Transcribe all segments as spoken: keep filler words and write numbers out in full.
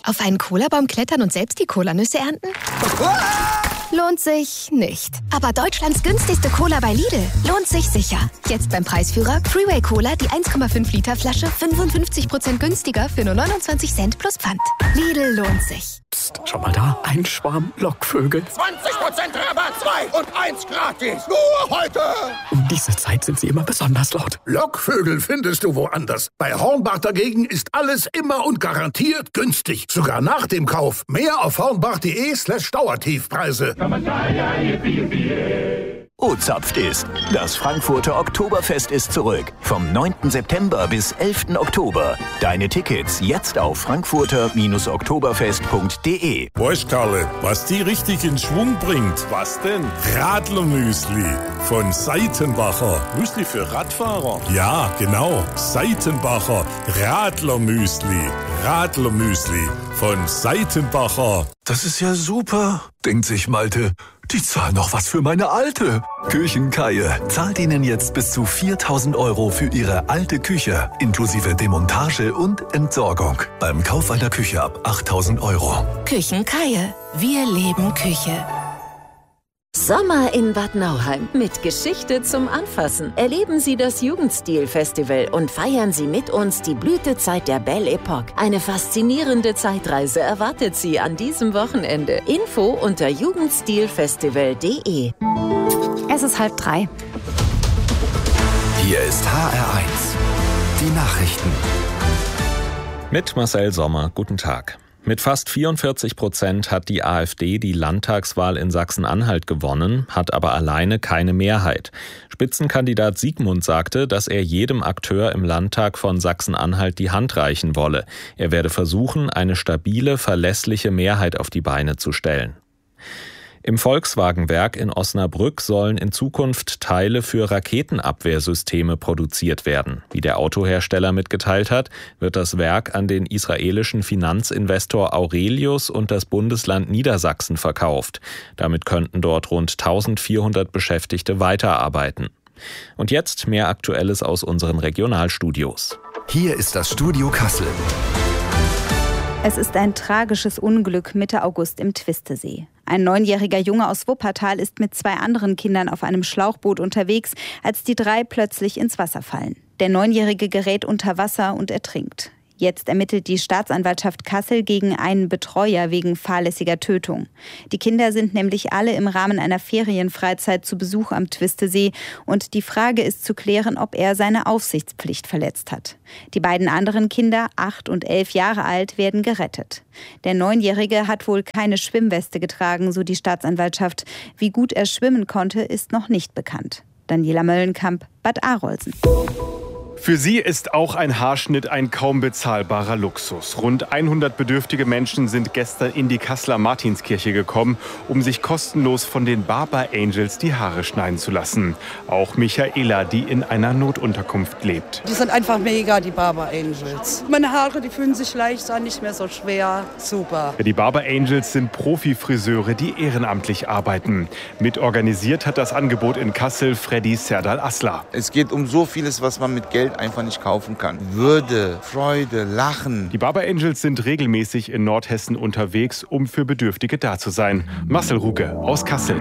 Auf einen Cola-Baum klettern und selbst die Cola-Nüsse ernten? Lohnt sich nicht. Aber Deutschlands günstigste Cola bei Lidl lohnt sich sicher. Jetzt beim Preisführer Freeway Cola, die eins Komma fünf Liter Flasche, fünfundfünfzig Prozent günstiger für nur neunundzwanzig Cent plus Pfand. Lidl lohnt sich. Psst, schau mal da, ein Schwarm Lockvögel. zwanzig Prozent Rabatt, zwei und eins gratis. Nur heute. Um diese Zeit sind sie immer besonders laut. Lockvögel findest du woanders. Bei Hornbach dagegen ist alles immer und garantiert günstig. Sogar nach dem Kauf. Mehr auf hornbach.de slash Dauertiefpreise. O-Zapft ist. Das Frankfurter Oktoberfest ist zurück. Vom neunten September bis elften Oktober. Deine Tickets jetzt auf frankfurter Oktoberfest punkt de. Weißt Karle, was die richtig in Schwung bringt? Was denn? Radlermüsli von Seitenbacher. Müsli für Radfahrer? Ja, genau. Seitenbacher Radlermüsli. Radlermüsli von Seitenbacher. Das ist ja super, denkt sich Malte. Die zahlen noch was für meine Alte. Küchenkaie zahlt Ihnen jetzt bis zu viertausend Euro für Ihre alte Küche, inklusive Demontage und Entsorgung. Beim Kauf einer Küche ab achttausend Euro. Küchenkaie. Wir leben Küche. Sommer in Bad Nauheim mit Geschichte zum Anfassen. Erleben Sie das Jugendstil-Festival und feiern Sie mit uns die Blütezeit der Belle Epoque. Eine faszinierende Zeitreise erwartet Sie an diesem Wochenende. Info unter jugendstilfestival punkt de. Es ist halb drei. Hier ist H R eins. Die Nachrichten. Mit Marcel Sommer. Guten Tag. Mit fast vierundvierzig Prozent hat die AfD die Landtagswahl in Sachsen-Anhalt gewonnen, hat aber alleine keine Mehrheit. Spitzenkandidat Siegmund sagte, dass er jedem Akteur im Landtag von Sachsen-Anhalt die Hand reichen wolle. Er werde versuchen, eine stabile, verlässliche Mehrheit auf die Beine zu stellen. Im Volkswagenwerk in Osnabrück sollen in Zukunft Teile für Raketenabwehrsysteme produziert werden. Wie der Autohersteller mitgeteilt hat, wird das Werk an den israelischen Finanzinvestor Aurelius und das Bundesland Niedersachsen verkauft. Damit könnten dort rund eintausendvierhundert Beschäftigte weiterarbeiten. Und jetzt mehr Aktuelles aus unseren Regionalstudios. Hier ist das Studio Kassel. Es ist ein tragisches Unglück Mitte August im Twistesee. Ein neunjähriger Junge aus Wuppertal ist mit zwei anderen Kindern auf einem Schlauchboot unterwegs, als die drei plötzlich ins Wasser fallen. Der Neunjährige gerät unter Wasser und ertrinkt. Jetzt ermittelt die Staatsanwaltschaft Kassel gegen einen Betreuer wegen fahrlässiger Tötung. Die Kinder sind nämlich alle im Rahmen einer Ferienfreizeit zu Besuch am Twistesee und die Frage ist zu klären, ob er seine Aufsichtspflicht verletzt hat. Die beiden anderen Kinder, acht und elf Jahre alt, werden gerettet. Der Neunjährige hat wohl keine Schwimmweste getragen, so die Staatsanwaltschaft. Wie gut er schwimmen konnte, ist noch nicht bekannt. Daniela Möllenkamp, Bad Arolsen. Für sie ist auch ein Haarschnitt ein kaum bezahlbarer Luxus. Rund hundert bedürftige Menschen sind gestern in die Kasseler Martinskirche gekommen, um sich kostenlos von den Barber Angels die Haare schneiden zu lassen. Auch Michaela, die in einer Notunterkunft lebt. Die sind einfach mega, die Barber Angels. Meine Haare, die fühlen sich leicht an, nicht mehr so schwer. Super. Die Barber Angels sind Profi-Friseure, die ehrenamtlich arbeiten. Mitorganisiert hat das Angebot in Kassel Freddy Serdal Asla. Es geht um so vieles, was man mit Geld einfach nicht kaufen kann. Würde, Freude, Lachen. Die Barber Angels sind regelmäßig in Nordhessen unterwegs, um für Bedürftige da zu sein. Marcel Ruge aus Kassel.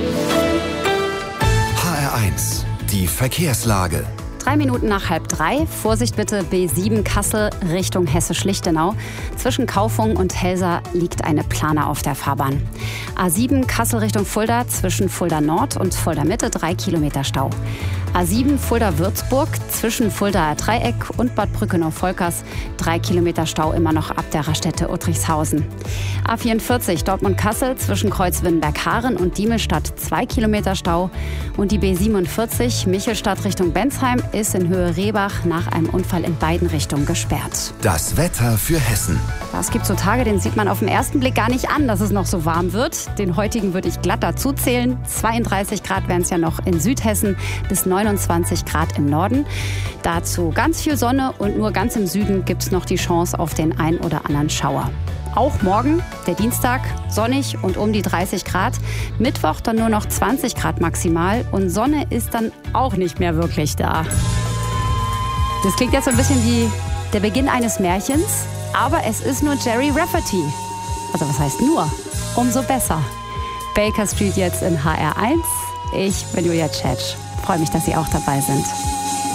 H R eins, die Verkehrslage. Drei Minuten nach halb drei. Vorsicht bitte, B sieben Kassel Richtung Hesse-Schlichtenau. Zwischen Kaufung und Helsa liegt eine Plane auf der Fahrbahn. A sieben Kassel Richtung Fulda, zwischen Fulda Nord und Fulda Mitte drei Kilometer Stau. A sieben Fulda-Würzburg, zwischen Fuldaer Dreieck und Bad Brückenau-Volkers drei Kilometer Stau immer noch ab der Raststätte Uttrichshausen. A vierundvierzig Dortmund-Kassel, zwischen Kreuz Wittenberg-Haaren und Diemelstadt zwei Kilometer Stau. Und die B siebenundvierzig Michelstadt Richtung Bensheim ist in Höhe Rehbach nach einem Unfall in beiden Richtungen gesperrt. Das Wetter für Hessen. Es gibt so Tage, den sieht man auf den ersten Blick gar nicht an, dass es noch so warm wird. Den heutigen würde ich glatt dazu zählen. zweiunddreißig Grad wären es ja noch in Südhessen bis neunundzwanzig Grad im Norden. Dazu ganz viel Sonne und nur ganz im Süden gibt es noch die Chance auf den ein oder anderen Schauer. Auch morgen, der Dienstag, sonnig und um die dreißig Grad. Mittwoch dann nur noch zwanzig Grad maximal und Sonne ist dann auch nicht mehr wirklich da. Das klingt jetzt so ein bisschen wie der Beginn eines Märchens. Aber es ist nur Gerry Rafferty. Also was heißt nur? Umso besser. Baker Street jetzt in H R eins. Ich bin Julia Tschetsch. Freue mich, dass Sie auch dabei sind.